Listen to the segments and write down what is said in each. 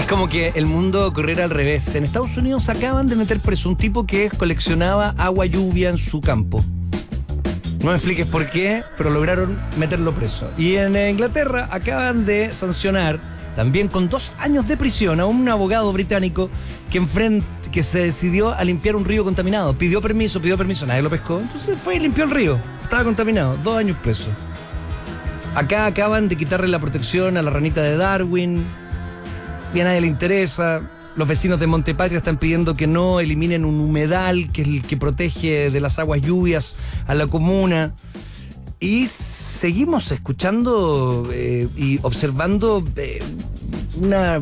como que el mundo corriera al revés. En Estados Unidos acaban de meter preso un tipo que coleccionaba agua lluvia en su campo. No me expliques por qué, pero lograron meterlo preso. Y en Inglaterra acaban de sancionar, también con 2 años de prisión, a un abogado británico que se decidió a limpiar un río contaminado. Pidió permiso, nadie lo pescó. Entonces fue y limpió el río. Estaba contaminado, 2 años preso. Acá acaban de quitarle la protección a la ranita de Darwin. Y a nadie le interesa. Los vecinos de Montepatria están pidiendo que no eliminen un humedal que es el que protege de las aguas lluvias a la comuna. Y seguimos escuchando y observando una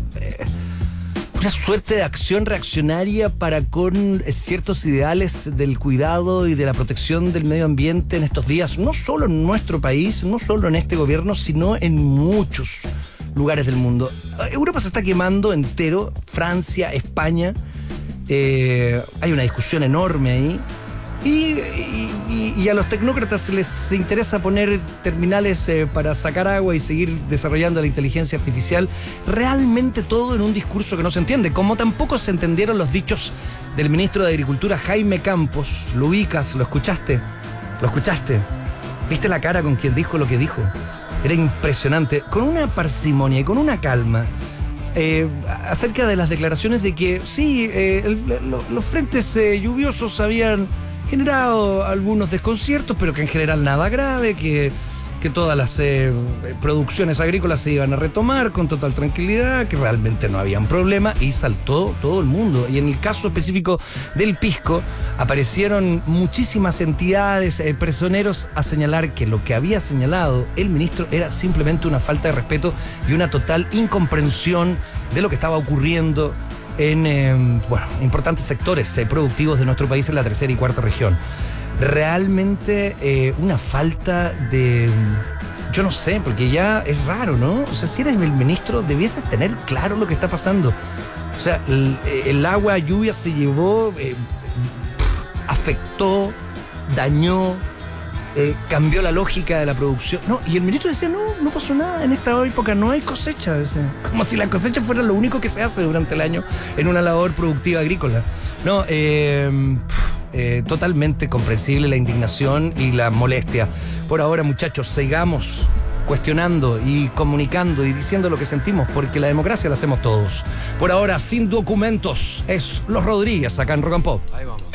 suerte de acción reaccionaria para con ciertos ideales del cuidado y de la protección del medio ambiente en estos días, no solo en nuestro país, no solo en este gobierno, sino en muchos lugares del mundo. Europa se está quemando entero, Francia, España, hay una discusión enorme ahí. Y a los tecnócratas les interesa poner terminales para sacar agua y seguir desarrollando la inteligencia artificial. Realmente todo en un discurso que no se entiende. Como tampoco se entendieron los dichos del ministro de Agricultura, Jaime Campos. ¿Lo ubicas? ¿Lo escuchaste? ¿Lo escuchaste? ¿Viste la cara con quien dijo lo que dijo? Era impresionante. Con una parsimonia y con una calma. Acerca de las declaraciones de que sí, los frentes lluviosos habían generado algunos desconciertos, pero que en general nada grave, que todas las producciones agrícolas se iban a retomar con total tranquilidad, que realmente no había un problema, y saltó todo el mundo. Y en el caso específico del pisco, aparecieron muchísimas entidades, personeros, a señalar que lo que había señalado el ministro era simplemente una falta de respeto y una total incomprensión de lo que estaba ocurriendo en importantes sectores productivos de nuestro país en la tercera y cuarta región. Realmente una falta de... Yo no sé, porque ya es raro, ¿no? O sea, si eres el ministro, debieses tener claro lo que está pasando. O sea, el agua lluvia se llevó, afectó, dañó, cambió la lógica de la producción. No, y el ministro decía, no pasó nada, en esta época no hay cosecha. Como si la cosecha fuera lo único que se hace durante el año en una labor productiva agrícola. No, totalmente comprensible la indignación y la molestia. Por ahora, muchachos, sigamos cuestionando y comunicando y diciendo lo que sentimos, porque la democracia la hacemos todos. Por ahora, sin documentos, es Los Rodríguez acá en Rock and Pop. Ahí vamos.